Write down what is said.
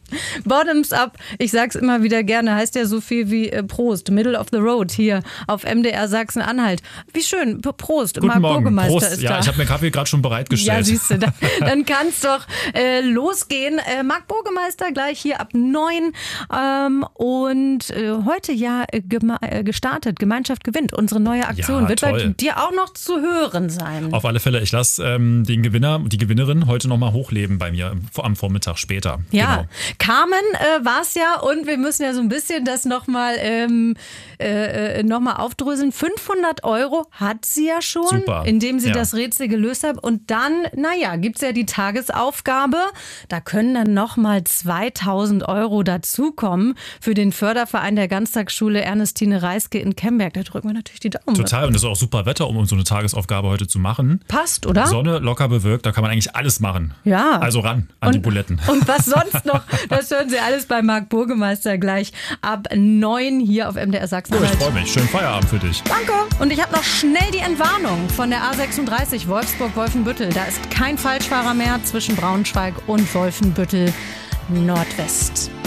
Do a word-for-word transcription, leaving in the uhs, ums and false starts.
Bottoms up, ich sag's immer wieder gerne, heißt ja so viel wie äh, Prost, Middle of the Road hier auf M D R Sachsen-Anhalt. Wie schön, Prost, Guten Marc Morgen. Burgemeister Prost. ist ja, da. Ich habe mir Kaffee gerade schon bereitgestellt. Ja, siehst du, dann, dann kann's doch äh, losgehen. Äh, Marc Burgemeister gleich hier ab neun ähm, und äh, heute ja äh, gema- äh, gestartet, Gemeinschaft gewinnt, unsere neue Aktion. Ja, Wird bei toll. dir auch noch zu hören sein. Auf alle Fälle, ich lasse ähm, den Gewinner, die Gewinnerin heute nochmal hochleben bei mir am Vormittag später. Ja, Genau. Carmen äh, war es ja und wir müssen ja so ein bisschen das nochmal ähm, äh, noch mal aufdröseln. fünfhundert Euro hat sie ja schon, Super. indem sie Ja. das Rätsel gelöst hat. Und dann, naja, gibt es ja die Tagesaufgabe. Da können dann nochmal zweitausend Euro dazukommen für den Förderverein der Ganztagsschule Ernestine Reiske in Kemberg. Da drücken wir natürlich die Daumen. Total, und das ist auch super Wetter, um so eine Tagesaufgabe heute zu machen. Passt, oder? Sonne, locker bewölkt, da kann man eigentlich alles machen. Ja. Also ran an die Buletten. Und was sonst noch, das hören Sie alles bei Marc Burgemeister gleich ab neun hier auf M D R Oh, ich Sachsen-Anhalt. freue mich. Schönen Feierabend für dich. Danke. Und ich habe noch schnell die Entwarnung von der A sechsunddreißig Wolfsburg-Wolfenbüttel. Da ist kein Falschfahrer mehr zwischen Braunschweig und Wolfenbüttel Nordwest.